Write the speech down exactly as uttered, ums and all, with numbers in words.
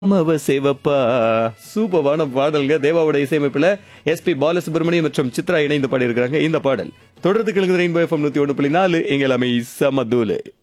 மாமாவ சேவப்பா சூப்பரான பாடல்க தேவாவோட இசையமைப்புல எஸ்பி பாலசுப்ரமணியம் மற்றும் சித்ரா இணைந்து பாடியிருக்கிறாங்க இந்த பாடல் தொடர்ந்து கிழங்கு ரெயின்போ எஃப்எம் நூத்தி ஒன்று புள்ளி நாலு எங்கள் அமை சமதூலு